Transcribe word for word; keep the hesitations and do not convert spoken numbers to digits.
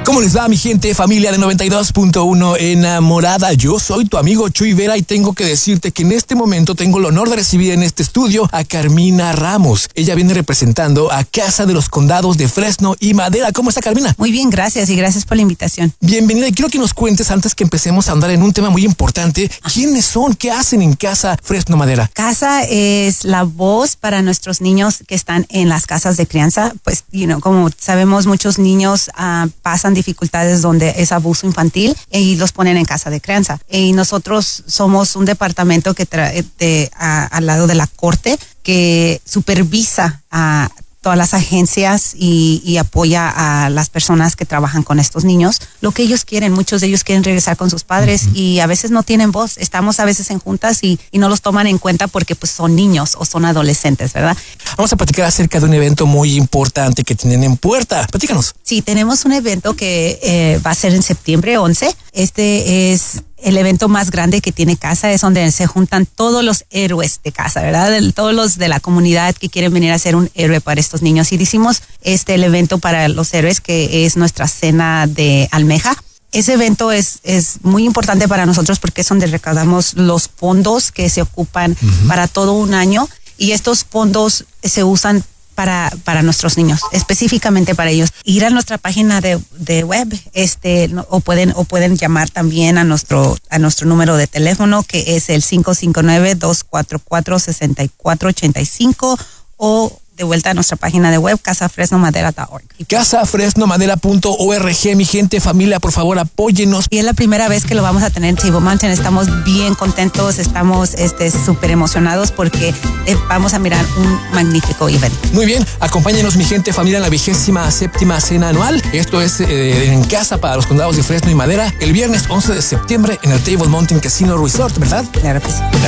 ¿Cómo les va, mi gente, familia de noventa y dos punto uno enamorada? Yo soy tu amigo Chuy Vera y tengo que decirte que en este momento tengo el honor de recibir en este estudio a Carmina Ramos. Ella viene representando a Casa de los Condados de Fresno y Madera. ¿Cómo está, Carmina? Muy bien, gracias y gracias por la invitación. Bienvenida, y quiero que nos cuentes, antes que empecemos a andar en un tema muy importante, ¿quiénes son? ¿Qué hacen en Casa Fresno Madera? Casa es la voz para nuestros niños que están en las casas de crianza. Pues, you know, como sabemos, muchos niños uh, pasan dificultades donde es abuso infantil y los ponen en casa de crianza. Y nosotros somos un departamento que trae de, a, al lado de la corte que supervisa a todas las agencias y, y apoya a las personas que trabajan con estos niños. Lo que ellos quieren, muchos de ellos quieren regresar con sus padres uh-huh. y a veces no tienen voz. Estamos a veces en juntas y, y no los toman en cuenta porque pues son niños o son adolescentes, ¿verdad? Vamos a platicar acerca de un evento muy importante que tienen en puerta. Platícanos. Sí, tenemos un evento que eh, va a ser en septiembre once. Este es el evento más grande que tiene Casa, es donde se juntan todos los héroes de Casa, ¿verdad? Todos los de la comunidad que quieren venir a ser un héroe para estos niños. Y hicimos este el evento para los héroes, que es nuestra cena de almeja. Ese evento es, es muy importante para nosotros porque es donde recaudamos los fondos que se ocupan uh-huh. para todo un año. Y estos fondos se usan para para nuestros niños, específicamente para ellos. Ir a nuestra página de, de web, este, o pueden o pueden llamar también a nuestro a nuestro número de teléfono, que es el cinco cinco nueve, dos cuatro cuatro, seis cuatro ocho cinco, o de vuelta a nuestra página de web, casa fresno madera punto org. casa fresno madera punto org. Mi gente, familia, por favor, apóyenos. Y es la primera vez que lo vamos a tener en Table Mountain. Estamos bien contentos, estamos este súper emocionados porque eh, vamos a mirar un magnífico evento. Muy bien, acompáñenos, mi gente, familia, en la vigésima séptima cena anual. Esto es eh, en Casa para los Condados de Fresno y Madera, el viernes once de septiembre en el Table Mountain Casino Resort, ¿verdad? Claro que sí.